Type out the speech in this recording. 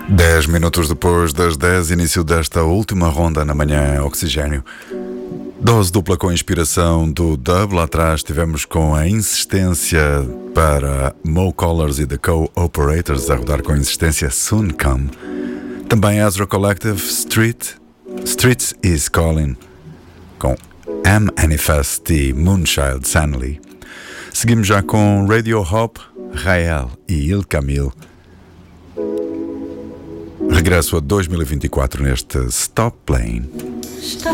10 minutos depois das 10, início desta última ronda na manhã Oxigênio. Dose dupla com inspiração do dub. Lá atrás tivemos com a insistência para Mo Colors e The Co-Operators a rodar com insistência Soon Come. Também Ezra Collective, Streets is Calling com M Manifest e Moonchild Sanley. Seguimos já com Radio Hop, Rael e Il Camille. Regresso a 2024 neste Stop Playing. Stop